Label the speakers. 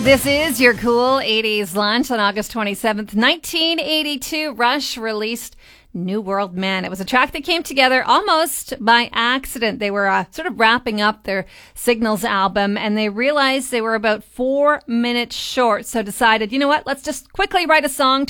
Speaker 1: This is your cool 80s lunch on August 27th, 1982. Rush released New World Man. It was a track that came together almost by accident. They were sort of wrapping up their Signals album, and they realized they were about 4 minutes short, so decided, you know what, let's just quickly write a song